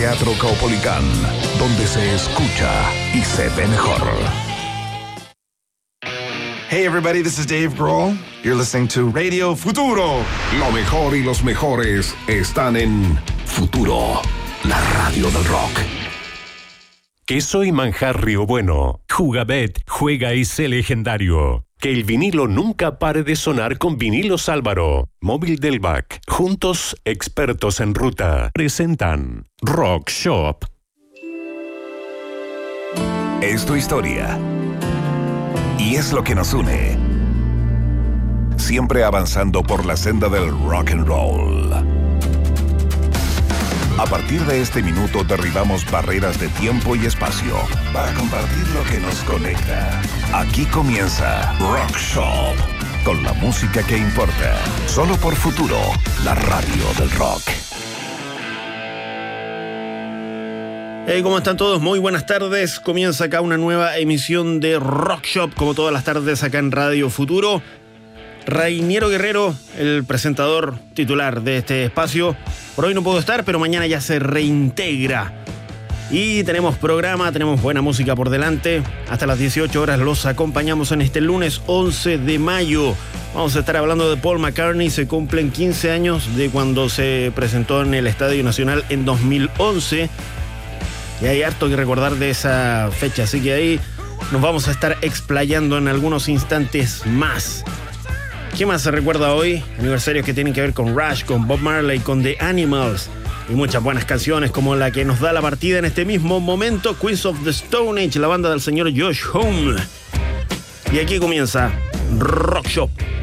Teatro Caupolicán, donde se escucha y se ve mejor. Hey everybody, this is Dave Grohl. You're listening to Radio Futuro. Lo mejor y los mejores están en Futuro, la radio del rock. Queso y manjar Río Bueno. Jugabet, juega y sé legendario. Que el vinilo nunca pare de sonar con Vinilos Álvaro. Móvil del BAC. Juntos, expertos en ruta. Presentan Rock Shop. Es tu historia. Y es lo que nos une. Siempre avanzando por la senda del rock and roll. A partir de este minuto derribamos barreras de tiempo y espacio para compartir lo que nos conecta. Aquí comienza Rock Shop, con la música que importa. Solo por Futuro, la radio del rock. Hey, ¿cómo están todos? Muy buenas tardes. Comienza acá una nueva emisión de Rock Shop, como todas las tardes acá en Radio Futuro. Rainiero Guerrero, el presentador titular de este espacio. Por hoy no puedo estar, pero mañana ya se reintegra. Y tenemos programa, tenemos buena música por delante. Hasta las 18 horas los acompañamos en este lunes 11 de mayo. Vamos a estar hablando de Paul McCartney. Se cumplen 15 años de cuando se presentó en el Estadio Nacional en 2011. Y hay harto que recordar de esa fecha, así que ahí nos vamos a estar explayando en algunos instantes más. ¿Qué más se recuerda hoy? Aniversarios que tienen que ver con Rush, con Bob Marley, con The Animals y muchas buenas canciones como la que nos da la partida en este mismo momento, Queens of the Stone Age, la banda del señor Josh Homme. Y aquí comienza Rock Shop.